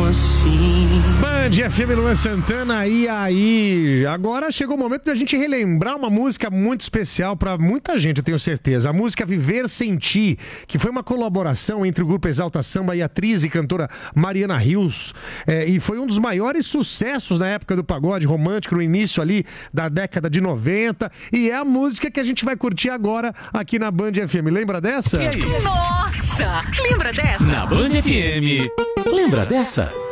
assim. Band FM, Luan Santana, e aí? Agora chegou o momento da gente relembrar uma música muito especial pra muita gente, eu tenho certeza. A música Viver Sem Ti, que foi uma colaboração entre o grupo Exalta Samba e a atriz e cantora Mariana Rios. E foi um dos maiores sucessos na época do pagode romântico, no início ali da década de 90. E é a música que a gente vai curtir agora aqui na Band FM. Lembra dessa? Nossa! Lembra dessa? Na Band FM. Lembra dessa?